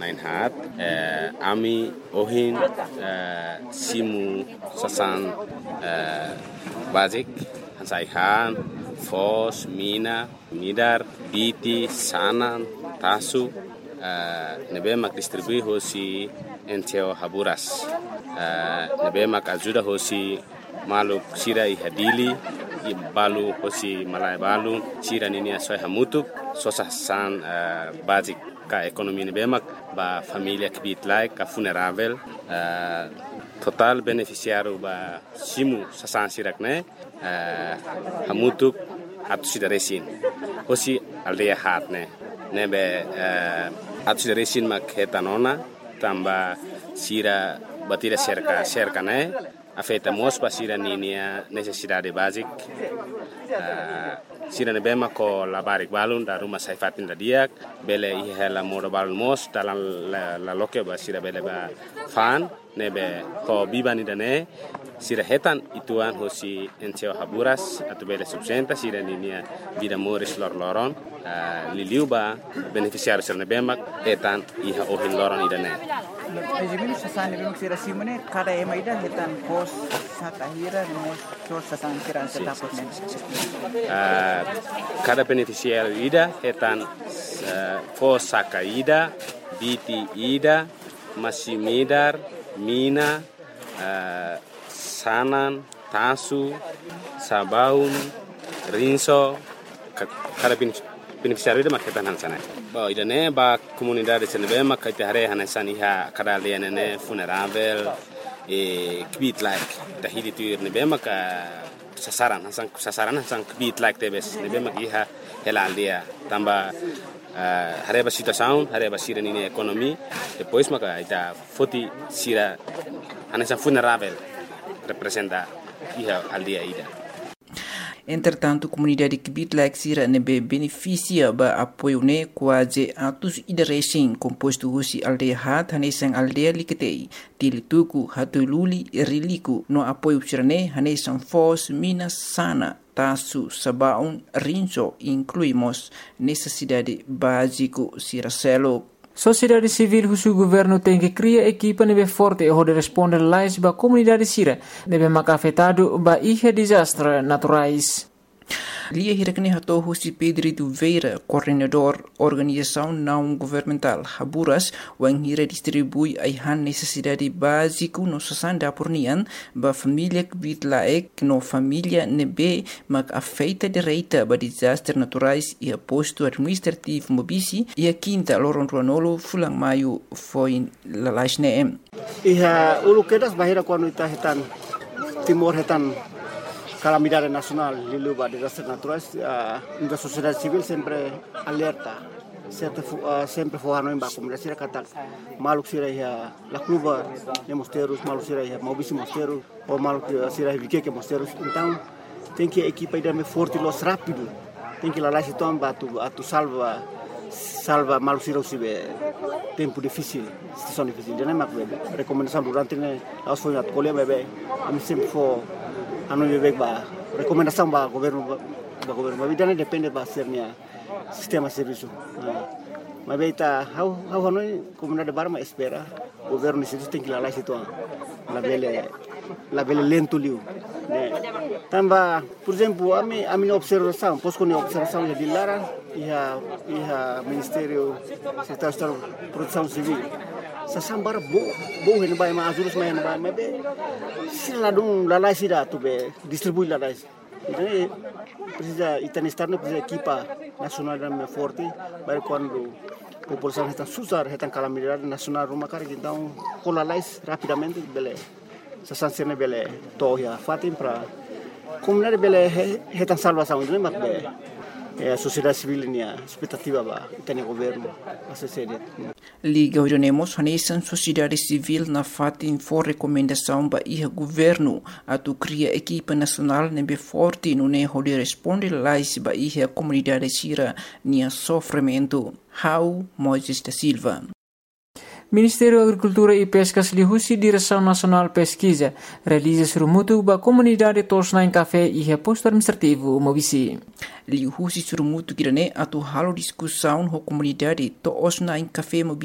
Nainhat, Ami, Ohin, Simu, Sasan, Bazik, Hansaihan, Fos, Mina, Midar, Biti, Sanan, Tasu, Nebemak distribui hosi Enteo Haburas, Nebemak ajuda hosi Maluk Sira i Hadili, i Balu hosi Malai Balu, Sira Ninia Soy Hamutuk, Sosa San Bazik ka ekonomi Nebemak, ba família kibit like ka funerável, total beneficiário ba Simu Sasan Sirak ne, Hamutuk Atu Sida Resin, hosi aldeia hat ne, nebe Atu Sida Resin mak hetanona, tamba Sira batida cerca né afeta mos pa Sira ninia necessidade basic Sira nebema ko labarik balun da rumah saifatin da diak bele ihela modo balun mos dalam la loke ba Sira bele ba fan nebe ko bibani dane Sira hetan ituan hosi Enteo Haburas atau bele subsenta Sira ninia vida moris loron liliu ba beneficiário Sira nebema hetan iha ohin loron idane Ejimini sasani bimuk Sira simone kada ema ida hetan pos sakahira mos so sasan Sira setapot ne cada beneficiário ida hetan pos sakaida biti ida masimidar mina sanan tasu sabaun rinso cada beneficiário ida maketan hansana ba ida ne ba comunidade senebe makate hare hanesan iha kada liane ne funerável kbit like tahidi tuir nebe maka sasaran hasan kbit like tebes nebe mak iha helaldia tamba hareba situação hareba Sira nini ekonomi depois maka ita foti Sira hanesan funerável representa iha aldia ida. Entretanto, a comunidade Kibit Sira nebe beneficia ba apoio ne quase atus ida racing composto husi aldeia hat hanesan aldeia liketei tilituku hatululi riliku no apoio Sira ne hanesan fos minas sana tasu sabaun rinso incluímos necessidade básico Sira selo. Sociedade civil husu governo tem que criar equipa nebe forte e responder lais ba comunidade Sira nebe maka afetado ba ihe desastre naturais. Lia hirakne hato husi Pedro Veira, coordenador organização não governamental Haburas, wang hira distribui aihan necessidade básico no sasanda pornian ba família kbit laek no família nebe mak afeita direita ba desastre naturais e posto administrativo mobisi e a quinta loron ruanolo fulang maio foi lalasne iha ulu kedas bahira quando ita hetan timor hetan calamidade nacional lilu ba desastres naturais a sociedade civil sempre alerta sempre forrano em ba comunidade Sira kata maluk Sira ya la cluba de mosteiros maluk Sira ya mobisi mosteiros ou maluk Sira que mosteiros então tem que equipa ida me forte los rápido tem que lá se tomba tu salva maluk Sira usibe tempo difícil situação difícil de nema recomendação durante ne aos foi at colher bebê am sempre for anu bebê ba recomendação ba governo mas vida depende ba sernia sistema serviço mas bem tá how anu comunidade barma espera governo isso tem que lá situ la belle lento liu tamba por exemplo a minha observação posso com observação de Lara e Ministério Secretário de Proteção Civil sasambara bo hen bay ma azurus mayan bay ma be sila dum la lai sida tu be distribui la lai então precisa itanistarno precisa equipa nacional da forte para quando a população está susar está calamidade nacional rumah kar então com la lai rapidamente bele sasansene bele toya fatim para comunidade bele está salvação então mak be a sociedade civil nia expectativa ba itani governo assessede liga orionemos hanesan sociedade civil na fatin for recomendação ba iha governo atu cria equipa nacional nebe forte no ne holi responde lais ba iha comunidade Sira nia sofrimento how Moises da Silva. Ministério da Agricultura e Pescas lihusi Direção Nacional Pesquisa realiza surumutu ba comunidade tosna em café e reposto administrativo mobisi. Lihusi surumutu kirane atu halo discussão ho comunidade tosna em café